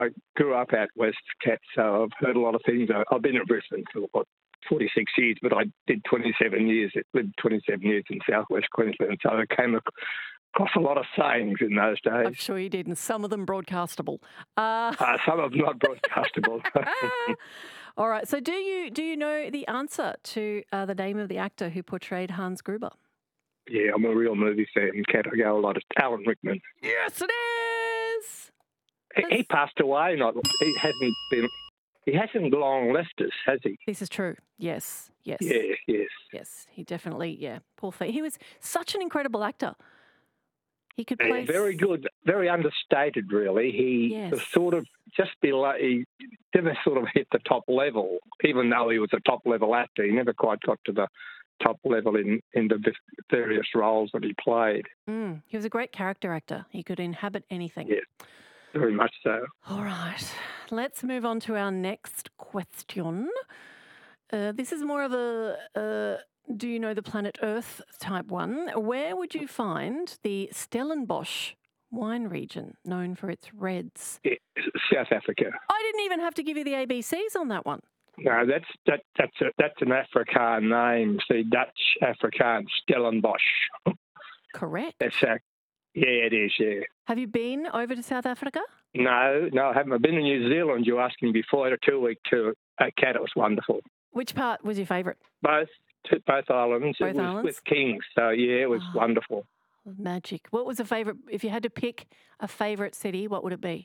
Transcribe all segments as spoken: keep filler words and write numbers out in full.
I grew up out west, Cat, so I've heard a lot of things. I- I've been in Brisbane for what, forty-six years, but I did twenty-seven years, lived twenty-seven years in southwest Queensland, so I came ac- across a lot of sayings in those I'm days. sure you did, and some of them broadcastable. Uh, Uh, some of them not broadcastable. all right. So, do you do you know the answer to uh, the name of the actor who portrayed Hans Gruber? Yeah, I'm a real movie fan, Cat. I go a lot of Alan Rickman. Yes, it is. He, he Let's- passed away. Not he hasn't been. He hasn't long left us, has he? This is true. Yes, yes, Yeah, yes. yes. He definitely, yeah. Poor thing. He was such an incredible actor. He could play Yeah, very good, very understated. Really, he Yes. was sort of just below. He never sort of hit the top level, even though he was a top level actor. He never quite got to the top level in in the v- various roles that he played. Mm, he was a great character actor. He could inhabit anything. Yeah, very much so. All right. Let's move on to our next question. Uh, this is more of a uh, do you know the planet Earth type one. Where would you find the Stellenbosch wine region known for its reds? Yeah, South Africa. I didn't even have to give you the A B Cs on that one. No, that's that that's a, that's an Afrikaans name. The Dutch Afrikaans Stellenbosch. Correct. That's a, yeah, it is. Yeah. Have you been over to South Africa? No, no, I haven't. I've been in New Zealand. You asked me before. I had a two-week tour at Cat. It was wonderful. Which part was your favourite? Both to both islands. Both it was islands? with Kings, so yeah, it was Oh. wonderful. Magic. What was a favourite? If you had to pick a favourite city, what would it be?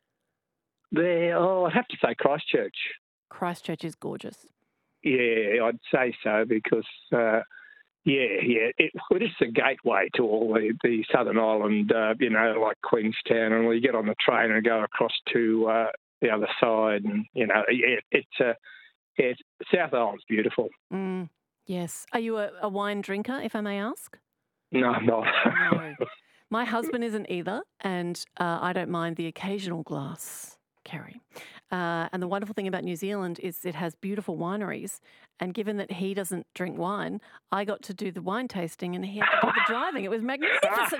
There, oh, I'd have to say Christchurch. Christchurch is gorgeous. Yeah, I'd say so because, uh, yeah, yeah, it, it is the gateway to all the, the Southern Island, uh, you know, like Queenstown, and we get on the train and go across to uh, the other side, and you know, yeah, it's uh, yeah, it's, South Island's beautiful. Mm, yes. Are you a, a wine drinker, if I may ask? No, I'm not. No. My husband isn't either, and uh, I don't mind the occasional glass, Kerry. Uh, and the wonderful thing about New Zealand is it has beautiful wineries. And given that he doesn't drink wine, I got to do the wine tasting and he had to do the driving. It was magnificent.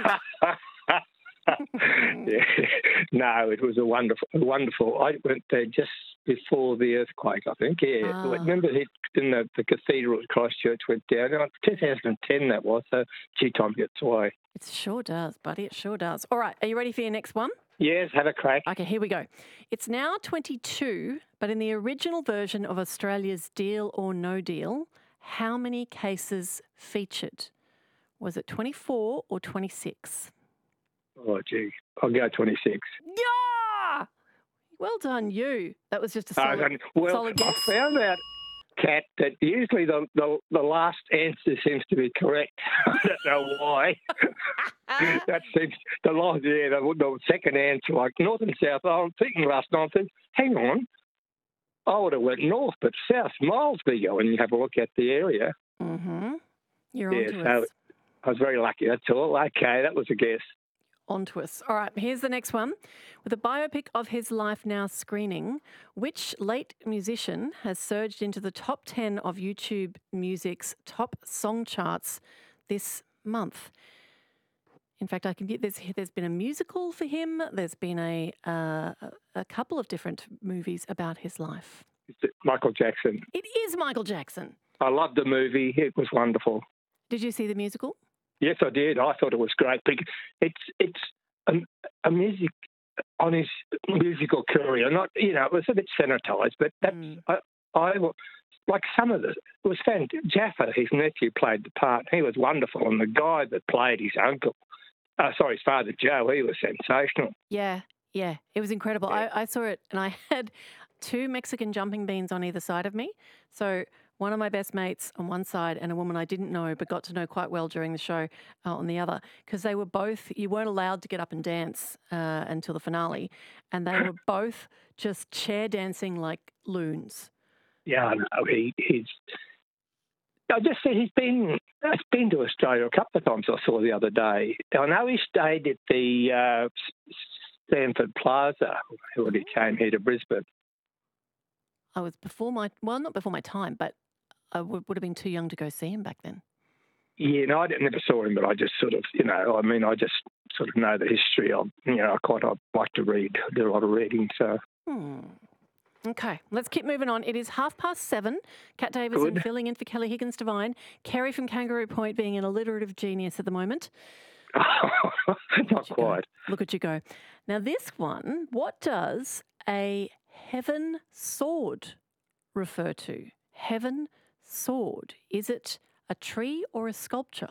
Yeah. No, it was a wonderful, wonderful. I went there just before the earthquake, I think. Yeah, Ah. remember it in the, the cathedral at Christchurch went down. Oh, twenty ten that was. So, gee, time gets away. It sure does, buddy. It sure does. All right. Are you ready for your next one? Yes, have a crack. Okay, here we go. It's now twenty-two, but in the original version of Australia's Deal or No Deal, how many cases featured? Was it twenty-four or twenty-six? Oh, gee, I'll go twenty-six. Yeah! Well done, you. That was just a Uh, solid, and- well, solid I guess. found out, Kat, that usually the, the the last answer seems to be correct. I don't know why. That seems the last, yeah, the, the second answer, like North and South. I'm thinking last night, I said, hang on, I would have went north, but south's miles bigger when you have a look at the area. Mm-hmm. You're Yeah, onto so us. I was very lucky. That's all. Okay, that was a guess. Onto us. All right, here's the next one. With a biopic of his life now screening, which late musician has surged into the top ten of YouTube Music's top song charts this month? In fact, I can get this. There's been a musical for him. There's been a uh, a couple of different movies about his life. It's Michael Jackson. It is Michael Jackson. I loved the movie. It was wonderful. Did you see the musical? Yes, I did. I thought it was great. Bec- It's it's a, a music on his musical career. Not you know, it was a bit sanitised, but that's Mm. I, I wa- like some of it. It was fantastic. Jaffa, his nephew, played the part. He was wonderful, and the guy that played his uncle, uh, sorry, his father Joe, he was sensational. Yeah, yeah, it was incredible. Yeah. I, I saw it and I had two Mexican jumping beans on either side of me. So one of my best mates on one side and a woman I didn't know but got to know quite well during the show uh, on the other, because they were both, you weren't allowed to get up and dance uh, until the finale, and they were both just chair dancing like loons. Yeah, I know. He, he's. I just said he's been. He's been to Australia a couple of times. I saw the other day. I know he stayed at the uh, Stanford Plaza when he came here to Brisbane. I was before my, well, not before my time, but I would, would have been too young to go see him back then. Yeah, no, I didn't- never saw him, but I just sort of, you know, I mean, I just sort of know the history of, you know, I quite I like to read, do a lot of reading, so. Hmm. Okay, let's keep moving on. It is half past seven. Kat Davison Good. filling in for Kelly Higgins Devine. Kerry from Kangaroo Point being an alliterative genius at the moment. Not You go. quite. Look at you go. Now, this one, what does a heaven sword refer to? Heaven sword. Is it a tree or a sculpture?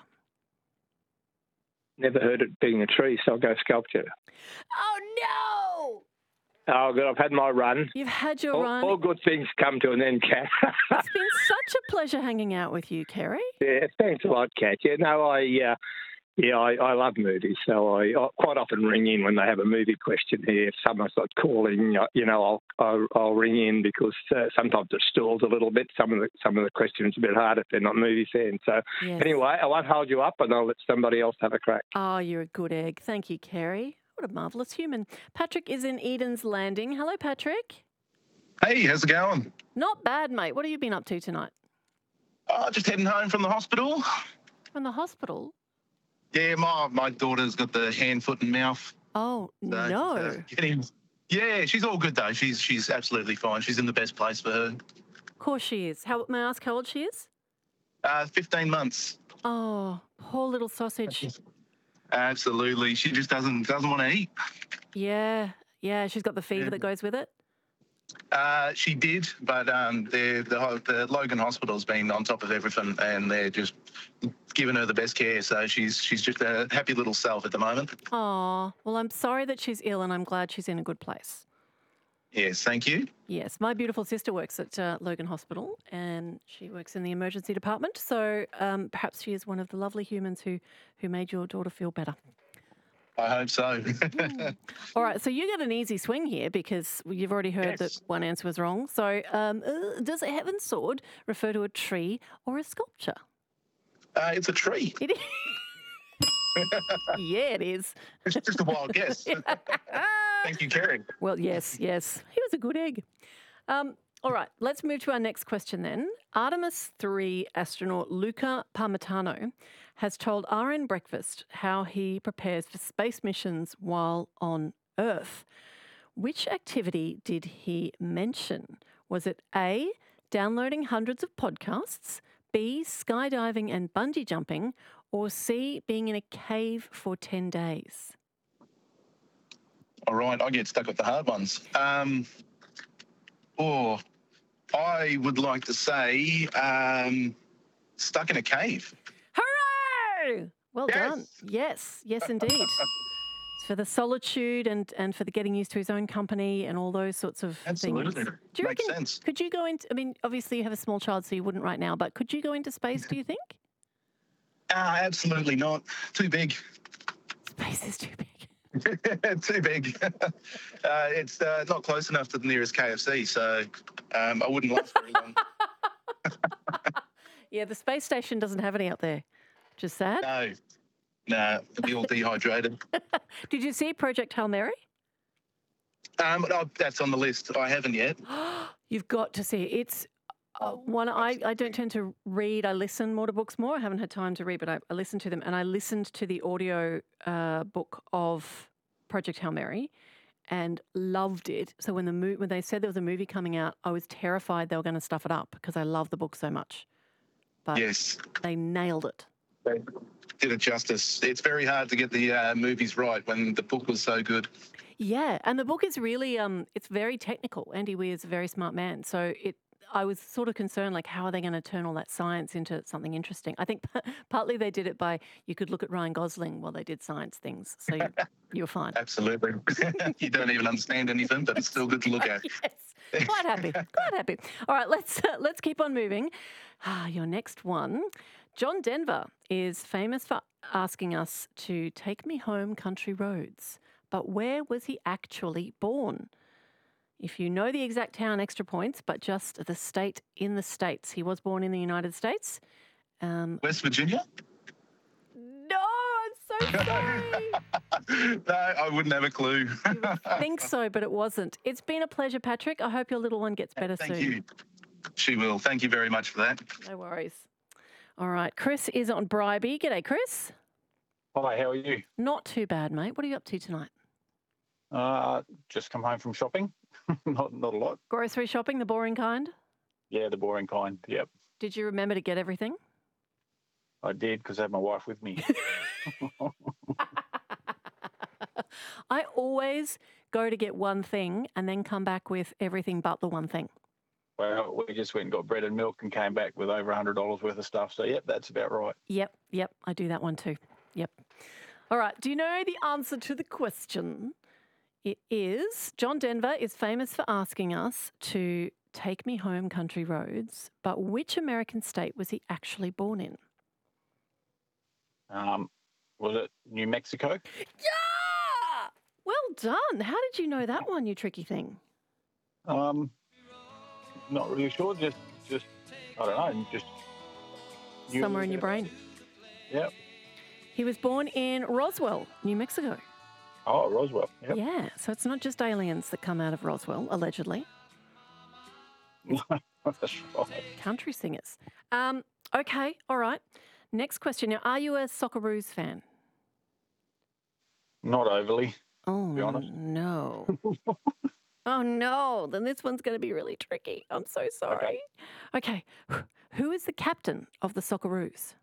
Never heard it being a tree, so I'll go sculpture. Oh, no! Oh, good. I've had my run. You've had your All, run. all good things come to an end, Kat. It's been such a pleasure hanging out with you, Kerry. Yeah, thanks a lot, Kat. Yeah, no, I, uh, yeah, I, I love movies, so I, I quite often ring in when they have a movie question here. If someone's not calling, you know, I'll I'll, I'll ring in because uh, sometimes it stalls a little bit. Some of the some of the questions are a bit hard if they're not movie fans. So Yes. anyway, I won't hold you up, and I'll let somebody else have a crack. Oh, you're a good egg. Thank you, Kerry. What a marvellous human. Patrick is in Eden's Landing. Hello, Patrick. Hey, how's it going? Not bad, mate. What have you been up to tonight? Oh, just heading home from the hospital. From the hospital? Yeah, my my daughter's got the hand, foot, and mouth. Oh, So, no. uh, getting, yeah, she's all good though. She's she's absolutely fine. She's in the best place for her. Of course she is. How, may I ask how old she is? Uh, fifteen months. Oh, poor little sausage. Absolutely, she just doesn't doesn't want to eat. Yeah, yeah. She's got the fever Yeah. that goes with it. Uh, she did, but um, the, the the Logan Hospital's been on top of everything, and they're just giving her the best care. So she's she's just a happy little self at the moment. Oh, well, I'm sorry that she's ill and I'm glad she's in a good place. Yes, thank you. Yes, my beautiful sister works at uh, Logan Hospital and she works in the emergency department. So um, perhaps she is one of the lovely humans who, who made your daughter feel better. I hope so. All right, so you get an easy swing here because you've already heard Yes. that one answer was wrong. So um, uh, does a heaven sword refer to a tree or a sculpture? uh, it's a tree. It is. Yeah, it is. It's just a wild guess. Thank you, Kerry. Well, yes, yes. He was a good egg. Um, all right, let's move to our next question then. Artemis three astronaut Luca Parmitano has told R N Breakfast how he prepares for space missions while on Earth. Which activity did he mention? Was it A, downloading hundreds of podcasts, B, skydiving and bungee jumping, or C, being in a cave for ten days? All right, I get stuck with the hard ones. Um, or I would like to say um, stuck in a cave. Hooray! Well Yes. done. Yes, yes, indeed. It's for the solitude and, and for the getting used to his own company and all those sorts of Absolutely. things. Do you Makes reckon, sense. could you go into, I mean, obviously you have a small child, so you wouldn't right now, but could you go into space, do you think? Ah, absolutely not. Too big. Space is too big. Too big. uh, it's uh, not close enough to the nearest K F C, so um, I wouldn't last very long. Yeah, the space station doesn't have any up there. Just sad. No, no, it'd be all dehydrated. Did you see Project Hail Mary? Um, oh, that's on the list. I haven't yet. You've got to see it. It's uh, one I, I don't tend to read. I listen more to books more. I haven't had time to read, but I, I listen to them. And I listened to the audio uh, book of Project Hail Mary and loved it. So when the mo- when they said there was a movie coming out, I was terrified they were going to stuff it up because I love the book so much. But Yes, they nailed it. they did it justice. It's very hard to get the uh, movies right when the book was so good. Yeah, and the book is really um it's very technical. Andy Weir's a very smart man. So it I was sort of concerned, like, how are they going to turn all that science into something interesting? I think partly they did it by, you could look at Ryan Gosling while they did science things. So you, you're fine. Absolutely. You don't even understand anything, but it's still good to look at. Yes, quite happy, quite happy. All right, let's uh, let's keep on moving. Ah, your next one. John Denver is famous for asking us to take me home country roads. But where was he actually born? If you know the exact town, extra points, but just the state in the States. He was born in the United States. Um, West Virginia? no, I'm so sorry. No, I wouldn't have a clue. You would think so, but it wasn't. It's been a pleasure, Patrick. I hope your little one gets better Thank soon. you. She will. Thank you very much for that. No worries. All right. Chris is on Bribie. G'day, Chris. Hi, how are you? Not too bad, mate. What are you up to tonight? Uh, just come home from shopping. not not a lot. Grocery shopping, the boring kind? Yeah, the boring kind. Yep, Did you remember to get everything? I did because I had my wife with me. I always go to get one thing and then come back with everything but the one thing. Well, we just went and got bread and milk and came back with over one hundred dollars worth of stuff. So, yep, that's about right. Yep, yep. I do that one too. Yep. All right. Do you know the answer to the question? It is John Denver is famous for asking us to take me home country roads, but which American state was he actually born in? Um, was it New Mexico? Yeah! Well done. How did you know that one, you tricky thing? Um, not really sure. Just, just I don't know. Just knew Somewhere it in was your there. brain. Yep. He was born in Roswell, New Mexico. Oh, Roswell. Yep. Yeah, so it's not just aliens that come out of Roswell, allegedly. That's right. Country singers. Um, okay, all right. Next question. Now, are you a Socceroos fan? Not overly. Oh, be honest. no. Oh, no. Then this one's going to be really tricky. I'm so sorry. Okay. Who is the captain of the Socceroos?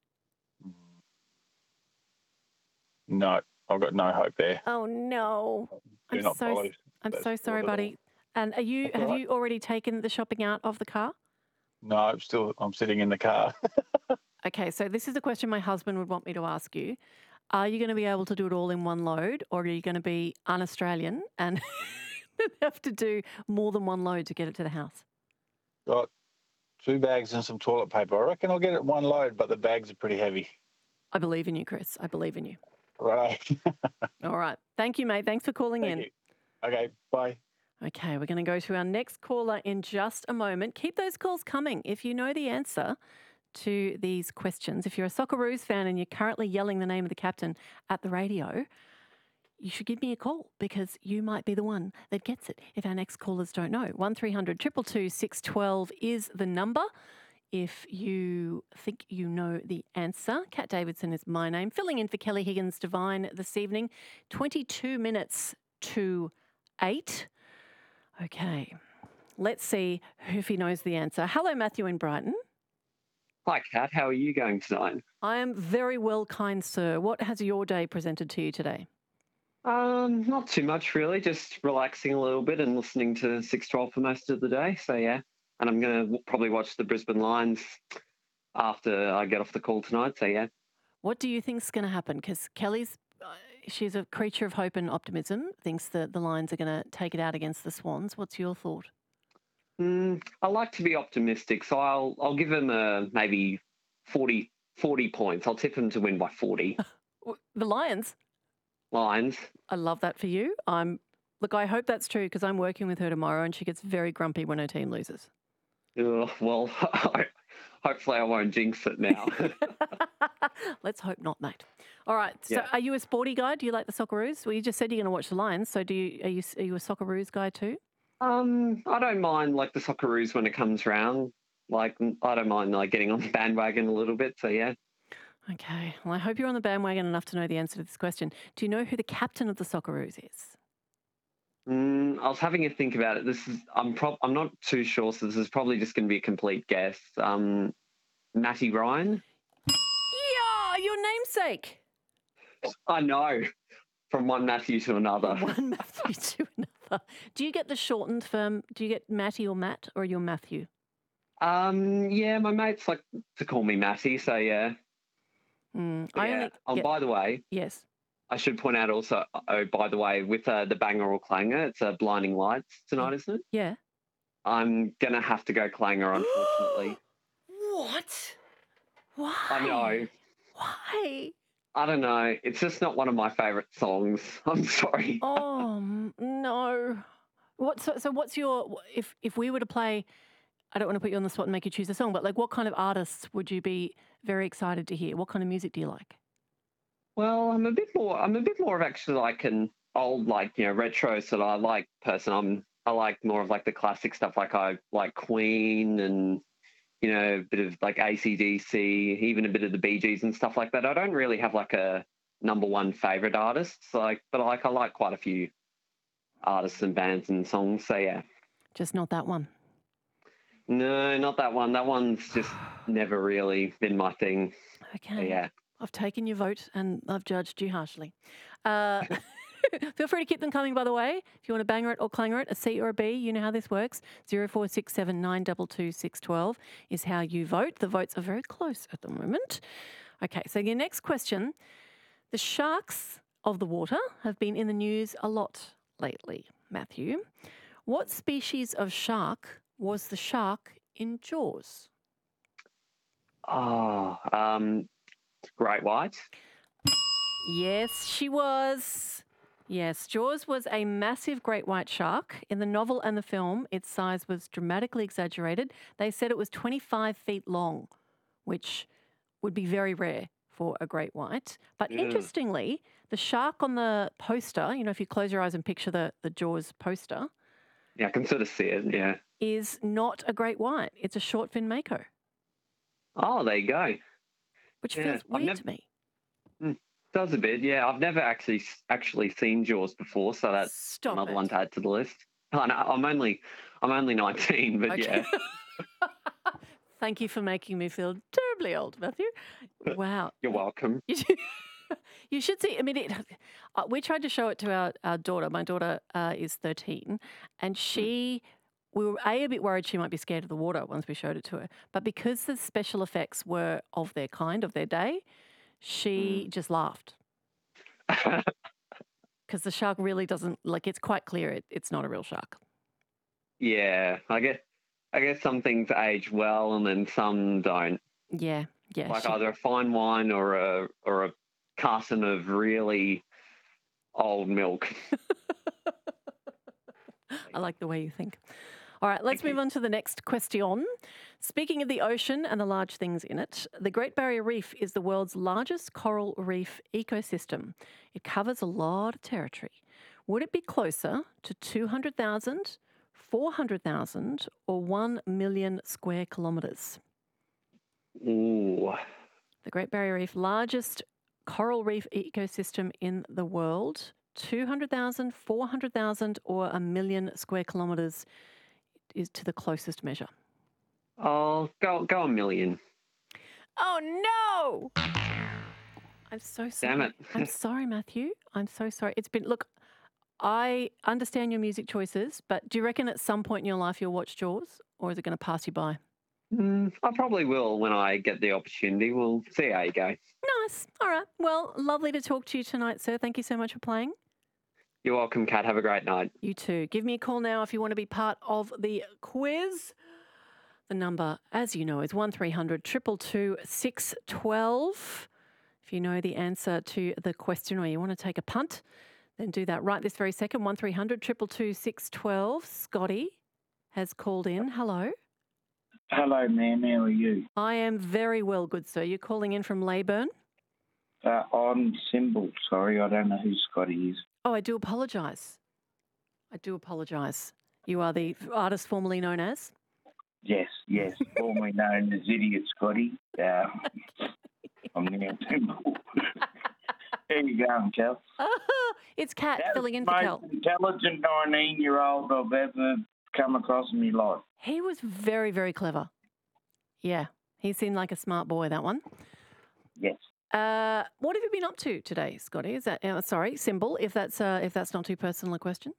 No, I've got no hope there. Oh, no. Do I'm not so, follow. I'm That's so not sorry, at all. buddy. And are you That's all have right. you already taken the shopping out of the car? No, I'm still. I'm sitting in the car. Okay, so this is a question my husband would want me to ask you. Are you going to be able to do it all in one load, or are you going to be un-Australian and have to do more than one load to get it to the house? Got two bags and some toilet paper. I reckon I'll get it in one load, but the bags are pretty heavy. I believe in you, Chris. I believe in you. Right. All right. Thank you, mate. Thanks for calling Thank in. you. Okay, bye. Okay, we're going to go to our next caller in just a moment. Keep those calls coming. If you know the answer to these questions, if you're a Socceroos fan and you're currently yelling the name of the captain at the radio, you should give me a call because you might be the one that gets it if our next callers don't know. one three hundred two two two six one two is the number. If you think you know the answer, Kat Davidson is my name, filling in for Kelly Higgins Divine this evening. twenty-two minutes to eight. Okay, let's see if he knows the answer. Hello, Matthew in Brighton. Hi, Kat. How are you going tonight? I am very well, kind sir. What has your day presented to you today? Um, not too much, really. Just relaxing a little bit and listening to six twelve for most of the day. So, yeah. And I'm going to probably watch the Brisbane Lions after I get off the call tonight. So, yeah. What do you think's going to happen? Because Kelly's, uh, she's a creature of hope and optimism, thinks that the Lions are going to take it out against the Swans. What's your thought? Mm, I like to be optimistic, so I'll I'll give them a maybe forty, forty points. I'll tip them to win by forty. The Lions? Lions. I love that for you. I'm Look, I hope that's true because I'm working with her tomorrow and she gets very grumpy when her team loses. Ugh, well, hopefully I won't jinx it now. Let's hope not, mate. All right. So, Yeah. are you a sporty guy? Do you like the Socceroos? Well, you just said you're going to watch the Lions. So, do you? Are you? Are you a Socceroos guy too? Um, I don't mind like the Socceroos when it comes round. Like I don't mind like getting on the bandwagon a little bit. So yeah. Okay. Well, I hope you're on the bandwagon enough to know the answer to this question. Do you know who the captain of the Socceroos is? Mm, I was having a think about it. This is I'm prob I'm not too sure. So this is probably just going to be a complete guess. Um, Matty Ryan. Yeah, your namesake. I know. From one Matthew to another. One Matthew to another. Do you get the shortened form? Do you get Matty or Matt, or you're Matthew? Um, yeah, my mates like to call me Matty. So yeah. Mm, But I yeah. only Oh, get- by the way, yes. I should point out also. Oh, by the way, with uh, the Banger or Clanger, it's uh, Blinding Lights tonight, isn't it? Yeah. I'm gonna have to go Clanger, unfortunately. What? Why? I know. Why? I don't know. It's just not one of my favourite songs. I'm sorry. Oh m- no. What? So, so what's your? If if we were to play, I don't want to put you on the spot and make you choose a song, but like, what kind of artists would you be very excited to hear? What kind of music do you like? Well, I'm a bit more. I'm a bit more of actually like an old, like you know, retro sort of I like person. I'm. I like more of like the classic stuff. Like I like Queen and you know, a bit of like A C D C, even a bit of the Bee Gees and stuff like that. I don't really have like a number one favorite artist, like, but like I like quite a few artists and bands and songs. So yeah, Just not that one. no, not that one. That one's just never really been my thing. So Okay. yeah, I've taken your vote and I've judged you harshly. Uh, feel free to keep them coming, by the way. If you want to banger it or clanger it, a C or a B, you know how this works. zero four six seven nine two two six one two is how you vote. The votes are very close at the moment. Okay, so your next question. The sharks of the water have been in the news a lot lately, Matthew. What species of shark was the shark in Jaws? oh, um, great white. Yes, she was. Yes, Jaws was a massive great white shark. In the novel and the film, its size was dramatically exaggerated. They said it was twenty-five feet long, which would be very rare for a great white. But Yeah. interestingly, the shark on the poster, you know, if you close your eyes and picture the, the Jaws poster, Yeah, I can sort of see it. Yeah. is not a great white. It's a short fin mako, Oh, there you go. which Yeah, feels I've weird nev- to me. Does a bit. Yeah, I've never actually actually seen Jaws before, so that's Stop another it. one to add to the list. Oh, no, I'm only I'm only nineteen, but Okay. yeah, Thank you for making me feel terribly old, Matthew. Wow. you're welcome. You should, you should see. I mean, it, uh, we tried to show it to our, our daughter. My daughter uh, is thirteen, and she, we were a, a bit worried she might be scared of the water once we showed it to her. But because the special effects were of their kind, of their day, she just laughed because the shark really doesn't, like, it's quite clear it, it's not a real shark. Yeah, I guess I guess some things age well and then some don't. Yeah, yeah. Like she- either a fine wine or a or a carton of really old milk. I like the way you think. All right, let's move on to the next question. Speaking of the ocean and the large things in it, the Great Barrier Reef is the world's largest coral reef ecosystem. It covers a lot of territory. Would it be closer to two hundred thousand, four hundred thousand, or one million square kilometres? Ooh, The Great Barrier Reef, largest coral reef ecosystem in the world, two hundred thousand, four hundred thousand, or a million square kilometres is to the closest measure. oh, go go a million. Oh, no! I'm so sorry. Damn it. I'm sorry, Matthew. I'm so sorry. It's been, look, I understand your music choices, but do you reckon at some point in your life you'll watch Jaws, or is it going to pass you by? Mm, I probably will when I get the opportunity. We'll see how you go. Nice. All right. Well, lovely to talk to you tonight, sir. Thank you so much for playing. You're welcome, Kat. Have a great night. You too. Give me a call now if you want to be part of the quiz. The number, as you know, is one three hundred two two two six one two. If you know the answer to the question or you want to take a punt, then do that right this very second. one three hundred two two two six one two. Scotty has called in. Hello. Hello, ma'am. How are you? I am very well, good sir. You're calling in from Leyburn. Uh, I'm Symbol. Sorry, I don't know who Scotty is. Oh, I do apologise. I do apologise. You are the artist formerly known as? Yes, yes, formerly known as Idiot Scotty. Uh, I'm now Symbol. How you going, Cal? It's Kat That's filling in the for most Kel. intelligent nineteen-year-old I've ever come across in my life. He was very, very clever. Yeah, he seemed like a smart boy, that one. Yes. Uh, what have you been up to today, Scotty? Is that uh, sorry, Symbol? If that's uh, if that's not too personal a question.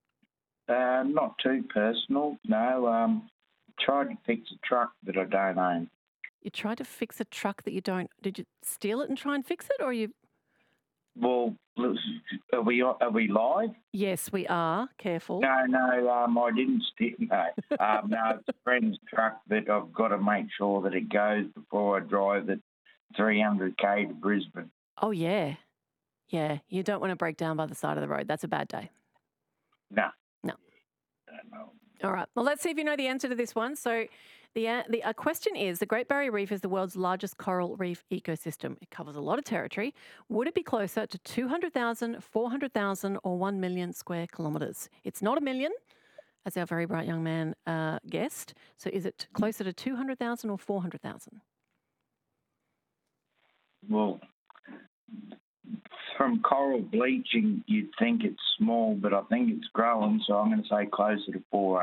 Uh, not too personal, no. Um, tried to fix a truck that I don't own. You tried to fix a truck that you don't. Did you steal it and try and fix it, or you? Well, are we are we live? Yes, we are. Careful. No, no, um, I didn't steal. No, um, no, it's a friend's truck that I've got to make sure that it goes before I drive it three hundred k to Brisbane. Oh yeah, yeah. You don't want to break down by the side of the road. That's a bad day. No. No. Don't know. All right. Well, let's see if you know the answer to this one. So, the uh, the uh, question is: the Great Barrier Reef is the world's largest coral reef ecosystem. It covers a lot of territory. Would it be closer to two hundred thousand, four hundred thousand, or one million square kilometres? It's not a million. as our very bright young man uh, guessed. So is it closer to two hundred thousand or four hundred thousand? Well, from coral bleaching, you'd think it's small, but I think it's growing, so I'm going to say closer to four